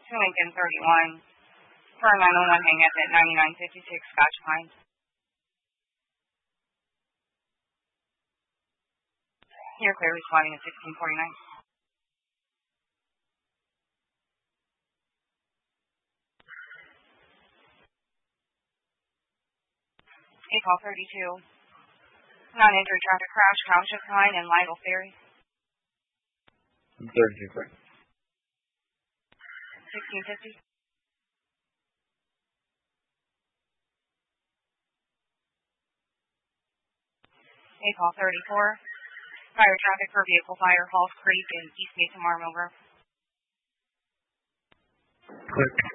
to Lincoln 31. For a 911 hang up at 9956 Scotch Pine. You're clear responding at 1649. Call 32. Non-injury traffic crash, Township Line and Lytle Ferry. 32, correct. 1650. Call 34. Fire traffic for vehicle fire, Halls Creek and East Mesa Marmo Grove. Click.